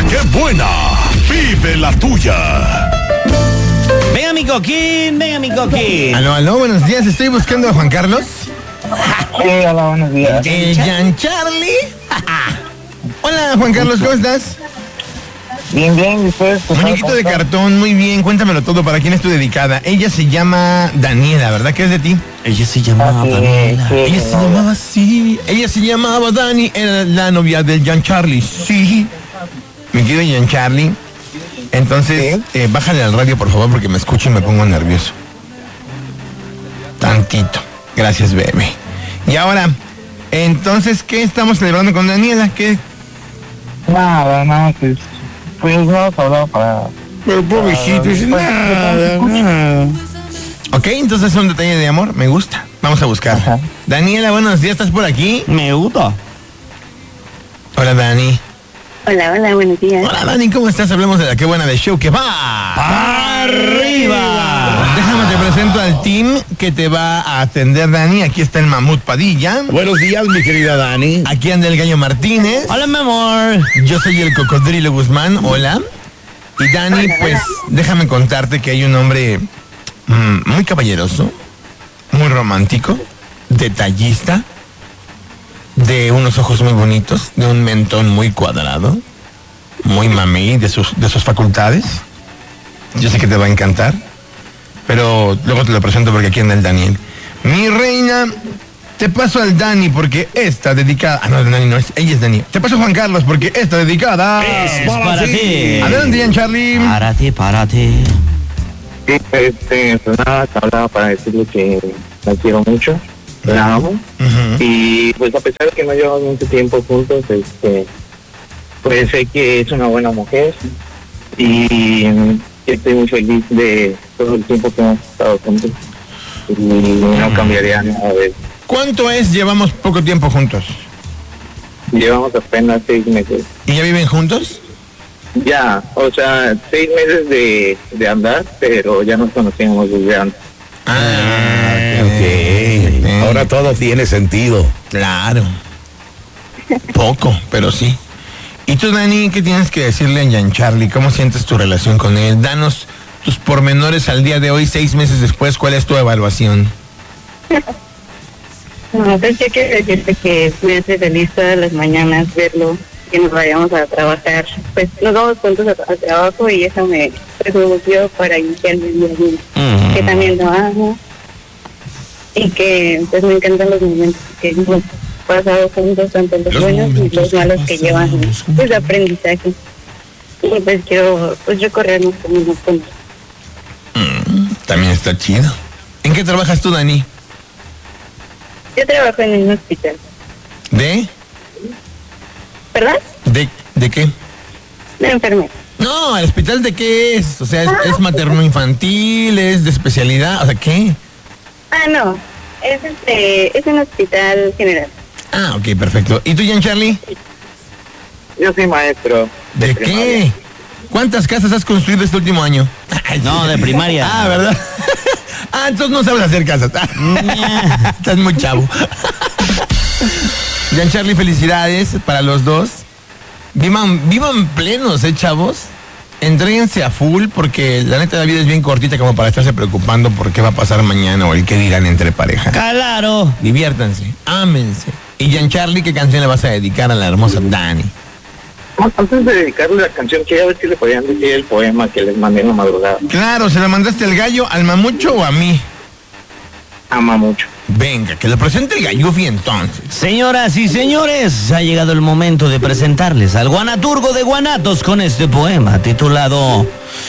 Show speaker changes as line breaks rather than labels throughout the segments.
qué buena! ¡Vive la tuya!
Venga mi coquín, venga mi coquín.
Aló, buenos días, estoy buscando a Juan Carlos.
Sí, hola, buenos días.
Giancarli. Hola Juan Carlos, ¿cómo estás?
Bien, bien, ¿y ustedes?
Muñequito de cartón, muy bien, cuéntamelo todo, ¿para quién es tu dedicada? Ella se llama Daniela, ¿verdad? ¿Qué es de ti?
Ella se llamaba Daniela.
Ella se llamaba así. Ella se llamaba Dani, era la novia del Giancarli, sí. Mi querido Giancarli. Entonces, bájale al radio, por favor, porque me escucho y me pongo nervioso. Tantito. Gracias, bebé. Y ahora, entonces, ¿qué estamos celebrando con Daniela? ¿Qué?
Nada, pues no hemos hablado para...
Pero pobrecito, dice nada. Ok, entonces es un detalle de amor, me gusta. Vamos a buscar.
Ajá.
Daniela, buenos días, ¿estás por aquí?
Me gusta.
Hola, Dani.
Hola, buenos días.
Hola, Dani, ¿cómo estás? Hablemos de la qué buena de show que va
¡Arriba!
Déjame te presento al team que te va a atender, Dani. Aquí está el Mamut Padilla.
Buenos días, mi querida Dani.
Aquí anda el Gallo Martínez.
Hola, mi amor.
Yo soy el Cocodrilo Guzmán. Hola. Y Dani, pues, déjame contarte que hay un hombre muy caballeroso, muy romántico, detallista, de unos ojos muy bonitos, de un mentón muy cuadrado, muy mamey de sus facultades. Yo sé que te va a encantar, pero luego te lo presento porque aquí anda el Daniel. Mi reina, te paso al Dani porque está dedicada... Ah, no, Dani no es, ella es Dani. Te paso a Juan Carlos porque está dedicada...
Es para ti.
Adelante, Giancarli.
Para ti.
Sí, pues nada, te hablaba para decirle que la quiero mucho, la amo. Y pues a pesar de que no llevamos mucho tiempo juntos, pues sé que es una buena mujer y estoy muy feliz de todo el tiempo que hemos estado juntos y no cambiaría nada de eso.
¿Cuánto es? Llevamos poco tiempo juntos.
Llevamos apenas 6 meses.
¿Y ya viven juntos?
Ya, o sea, 6 meses de andar, pero ya nos conocíamos desde antes.
Ok. Ahora todo tiene sentido.
Claro. Poco, pero sí. ¿Y tú, Dani, qué tienes que decirle a Giancarli? ¿Cómo sientes tu relación con él? Danos tus pormenores al día de hoy, 6 meses después. ¿Cuál es tu evaluación?
No, pues yo quiero decirte que me hace feliz todas las mañanas verlo, que nos vayamos a trabajar. Pues nos vamos juntos al trabajo y eso me preocupó para iniciar mi día bien. Que también lo amo y que pues me encantan los momentos que hemos pasado juntos, tanto los buenos y los malos que llevan pues de aprendizaje. Y pues quiero pues recorrernos como unos juntos.
También está chido. ¿En qué trabajas tú, Dani?
Yo trabajo en un hospital.
¿De?
¿Verdad?
¿De qué?
De enfermera.
No, ¿el hospital de qué es? O sea, ¿es materno-infantil? ¿Es de especialidad? O sea, ¿qué?
No, es un hospital general.
Ah, ok, perfecto. ¿Y tú, Giancarli?
Yo soy maestro.
¿De qué? ¿Cuántas casas has construido este último año?
No, de primaria.
Ah, ¿verdad? Entonces no sabes hacer casas. Estás muy chavo. Giancarli, felicidades para los dos. Vivan plenos, chavos. Entréguense a full porque la neta de la vida es bien cortita como para estarse preocupando por qué va a pasar mañana o el qué dirán entre pareja.
Claro.
Diviértanse, ámense. Y Giancarli, ¿qué canción le vas a dedicar a la hermosa Dani?
Antes de dedicarle la canción, quería ver si le podían decir el poema que les mandé en la madrugada.
Claro, ¿se la mandaste al gallo, al mamucho o a mí?
Ama mucho.
Venga, que lo presente el gallufi entonces.
Señoras y señores, ha llegado el momento de presentarles al guanaturgo de Guanatos con este poema titulado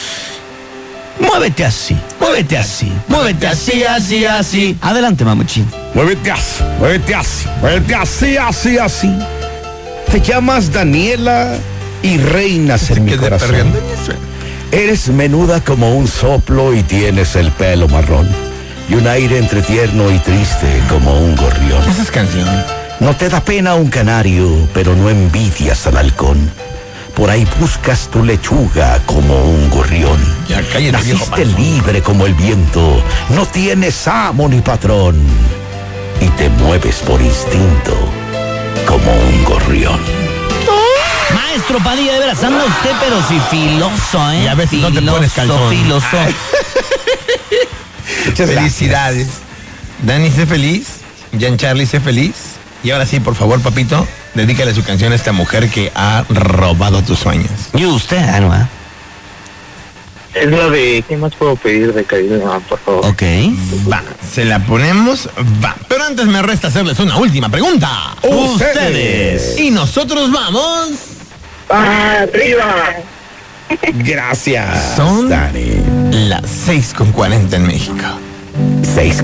Muévete así, muévete así, muévete así, así, así. Adelante, mamuchín.
Muévete así, muévete así, muévete así, así, así. Te llamas Daniela y reinas en mi corazón. Eres menuda como un soplo y tienes el pelo marrón. Y un aire entre tierno y triste como un gorrión.
Esa es canción.
No te da pena un canario, pero no envidias al halcón. Por ahí buscas tu lechuga como un gorrión.
Ya cállate, viejo
Naciste
panzón.
libre como el viento, no tienes amo ni patrón. Y te mueves por instinto como un gorrión.
Maestro Padilla, de veras, anda usted, pero sí filoso, ¿eh?
Y a veces no te pones calzón.
Filoso.
Muchas
Felicidades. Dani, sé feliz. Giancarlo, sé feliz. Y ahora sí, por favor, papito, dedícale su canción a esta mujer que ha robado tus sueños.
Y usted, Anua.
Es la de, ¿qué más puedo pedir de cariño, por favor?
Ok.
Va, se la ponemos, va. Pero antes me resta hacerles una última pregunta.
Ustedes.
Y nosotros vamos.
¡Arriba!
Gracias,
Son
Dani.
las 6:40 en México.
6